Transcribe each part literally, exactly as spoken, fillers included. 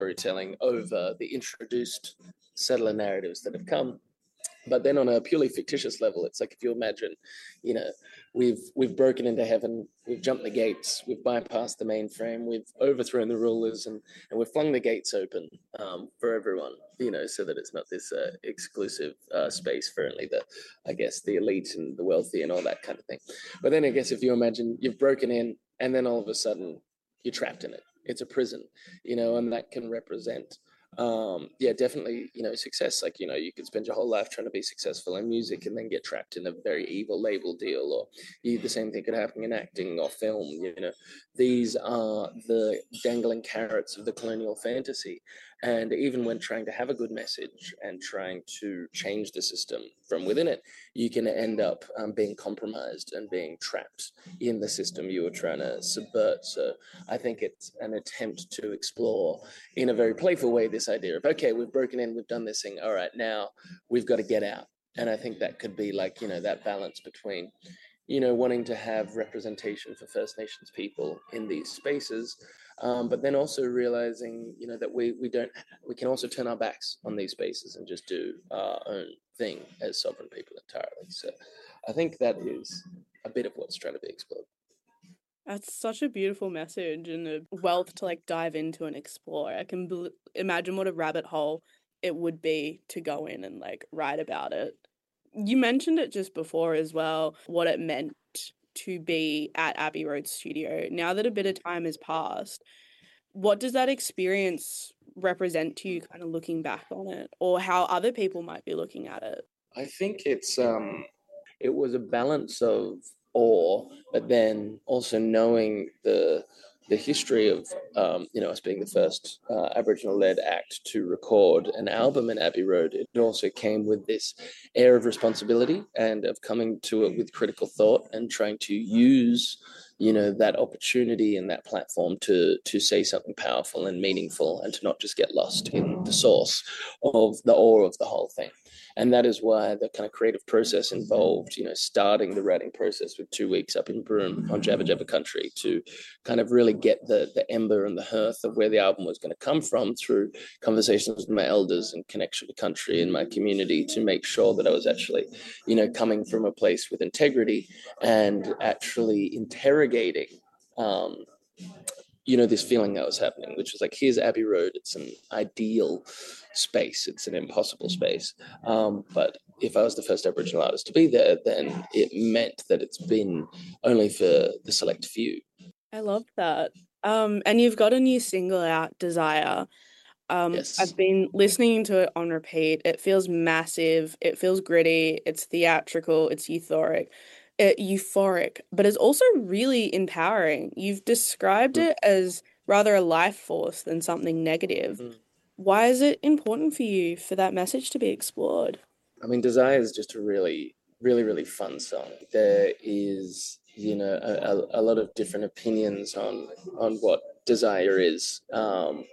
storytelling over the introduced settler narratives that have come. But then on a purely fictitious level, it's like if you imagine, you know, we've we've broken into heaven, we've jumped the gates, we've bypassed the mainframe, we've overthrown the rulers, and and we've flung the gates open um, for everyone, you know, so that it's not this uh, exclusive uh, space for only the, I guess, the elite and the wealthy and all that kind of thing. But then I guess if you imagine you've broken in, and then all of a sudden you're trapped in it. It's a prison, you know, and that can represent um yeah, definitely, you know, success. Like, you know, you could spend your whole life trying to be successful in music and then get trapped in a very evil label deal, or you, the same thing could happen in acting or film. You know, these are the dangling carrots of the colonial fantasy. And even when trying to have a good message and trying to change the system from within it, you can end up um, being compromised and being trapped in the system you were trying to subvert. So I think it's an attempt to explore in a very playful way this idea of, okay, we've broken in, we've done this thing, all right, now we've got to get out. And I think that could be like, you know, that balance between, you know, wanting to have representation for First Nations people in these spaces, um, but then also realizing, you know, that we we don't, we can also turn our backs on these spaces and just do our own thing as sovereign people entirely. So I think that is a bit of what's trying to be explored. That's such a beautiful message and a wealth to like dive into and explore. I can bel imagine what a rabbit hole it would be to go in and like write about it. You mentioned it just before as well, what it meant to be at Abbey Road Studio. Now that a bit of time has passed, what does that experience represent to you, kind of looking back on it, or how other people might be looking at it? I think it's um, it was a balance of awe, but then also knowing the the history of um, you know, us being the first uh, Aboriginal-led act to record an album in Abbey Road. It also came with this air of responsibility and of coming to it with critical thought and trying to use, you know, that opportunity and that platform to to say something powerful and meaningful, and to not just get lost in the source of the awe of the whole thing. And that is why the kind of creative process involved, you know, starting the writing process with two weeks up in Broome on Jabba Jabba country to kind of really get the the ember and the hearth of where the album was going to come from through conversations with my elders and connection to country and my community, to make sure that I was actually, you know, coming from a place with integrity and actually interrogating um, you know, this feeling that was happening, which was like, here's Abbey Road. It's an ideal space. It's an impossible space. Um, but if I was the first Aboriginal artist to be there, then it meant that it's been only for the select few. I love that. Um, and you've got a new single out, Desire. Um, Yes. I've been listening to it on repeat. It feels massive. It feels gritty. It's theatrical. It's euphoric. It, euphoric, but it's also really empowering. You've described Mm. it as rather a life force than something negative. Mm. Why is it important for you for that message to be explored? I mean, Desire is just a really, really, really fun song. There is, you know, a, a lot of different opinions on on what desire is, um,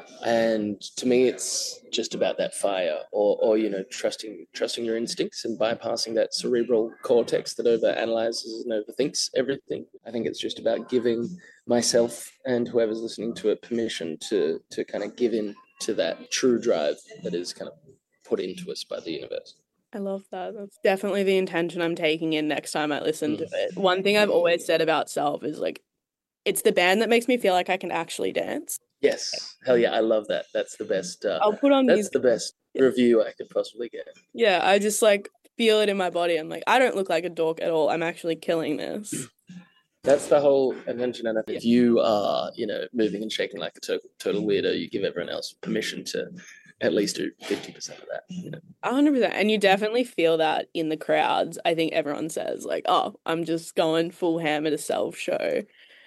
and to me, it's just about that fire, or, or you know, trusting trusting your instincts and bypassing that cerebral cortex that over analyzes and overthinks everything. I think it's just about giving myself and whoever's listening to it permission to to kind of give in to that true drive that is kind of put into us by the universe. I love that. That's definitely the intention I'm taking in next time I listen Mm. to it. One thing I've always said about Self is like, it's the band that makes me feel like I can actually dance. Yes, hell yeah, I love that. That's the best. Uh, I'll put on that's music. the best review I could possibly get. Yeah, I just like feel it in my body. I'm like, I don't look like a dork at all. I'm actually killing this. That's the whole intention. And if you are, you know, moving and shaking like a to- total weirdo, you give everyone else permission to at least do fifty percent of that. You know? one hundred percent. And you definitely feel that in the crowds. I think everyone says like, oh, I'm just going full ham at a Self show.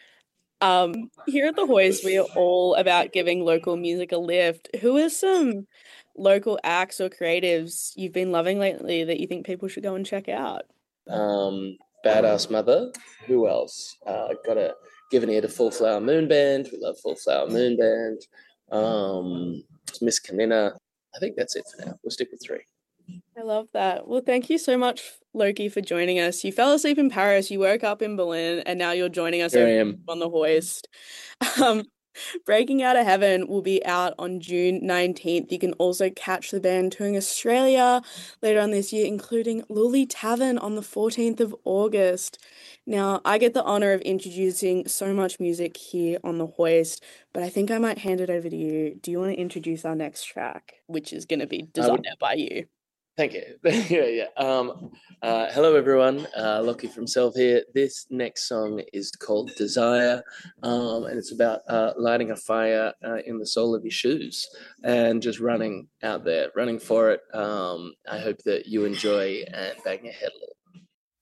Um, here at the Hoist, we are all about giving local music a lift. Who are some local acts or creatives you've been loving lately that you think people should go and check out? Um, Badass Mother. Who else? Uh, got to give an ear to Full Flower Moon Band. We love Full Flower Moon Band. Um, Miss Kanina. I think that's it for now. We'll stick with three. I love that. Well, thank you so much, Loki, for joining us. You fell asleep in Paris, you woke up in Berlin, and now you're joining us Here I am. on the Hoist. Um, Breaking Out of Heaven will be out on June nineteenth. You can also catch the band touring Australia later on this year, including Lully Tavern on the fourteenth of August. Now, I get the honor of introducing so much music here on The Hoist, but I think I might hand it over to you. Do you want to introduce our next track, which is going to be designed uh, by you? Thank you. yeah, yeah. Um, uh, hello, everyone. Uh, Lockie from Self here. This next song is called Desire, um, and it's about uh, lighting a fire uh, in the sole of your shoes and just running out there, running for it. Um, I hope that you enjoy and bang your head a little.